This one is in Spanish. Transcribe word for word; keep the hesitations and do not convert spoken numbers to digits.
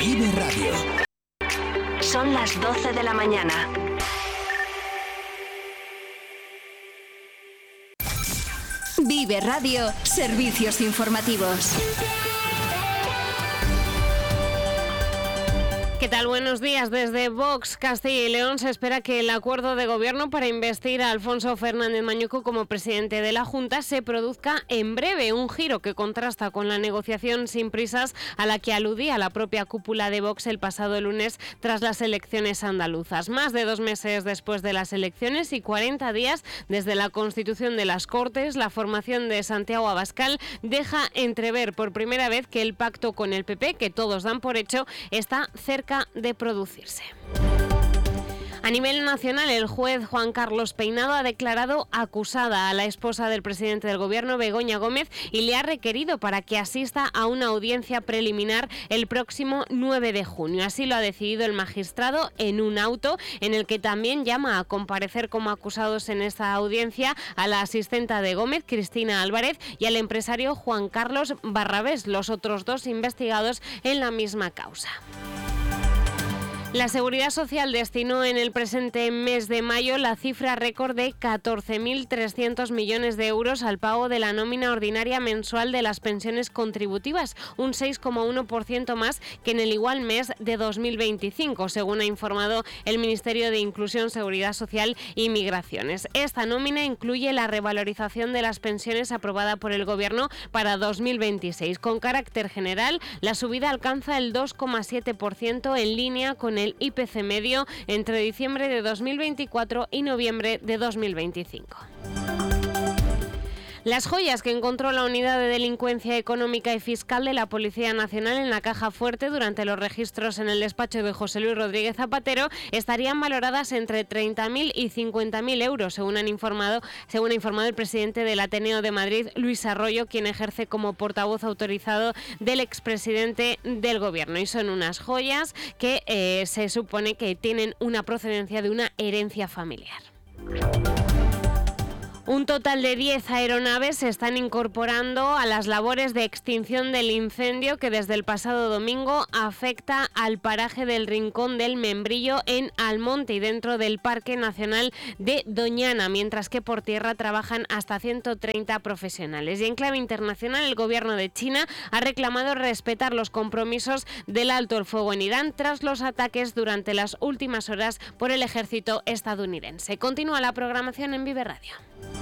Vive Radio. Son las doce de la mañana. Vive Radio, servicios informativos. ¿Qué tal? Buenos días. Desde Vox Castilla y León se espera que el acuerdo de gobierno para investir a Alfonso Fernández Mañueco como presidente de la Junta se produzca en breve, un giro que contrasta con la negociación sin prisas a la que aludía la propia cúpula de Vox el pasado lunes tras las elecciones andaluzas. Más de dos meses después de las elecciones y cuarenta días desde la constitución de las Cortes, la formación de Santiago Abascal deja entrever por primera vez que el pacto con el P P, que todos dan por hecho, está cerca de producirse. A nivel nacional, el juez Juan Carlos Peinado ha declarado acusada a la esposa del presidente del Gobierno, Begoña Gómez, y le ha requerido para que asista a una audiencia preliminar el próximo nueve de junio. Así lo ha decidido el magistrado en un auto en el que también llama a comparecer como acusados en esta audiencia a la asistenta de Gómez, Cristina Álvarez, y al empresario Juan Carlos Barrabés, los otros dos investigados en la misma causa. La Seguridad Social destinó en el presente mes de mayo la cifra récord de catorce mil trescientos millones de euros al pago de la nómina ordinaria mensual de las pensiones contributivas, un seis coma uno por ciento más que en el igual mes de dos mil veinticinco, según ha informado el Ministerio de Inclusión, Seguridad Social y Migraciones. Esta nómina incluye la revalorización de las pensiones aprobada por el Gobierno para dos mil veintiséis. Con carácter general, la subida alcanza el dos coma siete por ciento en línea con el el I P C medio entre diciembre de dos mil veinticuatro y noviembre de dos mil veinticinco. Las joyas que encontró la Unidad de Delincuencia Económica y Fiscal de la Policía Nacional en la Caja Fuerte durante los registros en el despacho de José Luis Rodríguez Zapatero estarían valoradas entre treinta mil y cincuenta mil euros, según han informado, según ha informado el presidente del Ateneo de Madrid, Luis Arroyo, quien ejerce como portavoz autorizado del expresidente del Gobierno. Y son unas joyas que eh, se supone que tienen una procedencia de una herencia familiar. Un total de diez aeronaves se están incorporando a las labores de extinción del incendio que desde el pasado domingo afecta al paraje del Rincón del Membrillo en Almonte y dentro del Parque Nacional de Doñana, mientras que por tierra trabajan hasta ciento treinta profesionales. Y en clave internacional, el gobierno de China ha reclamado respetar los compromisos del alto el fuego en Irán tras los ataques durante las últimas horas por el ejército estadounidense. Continúa la programación en Vive Radio.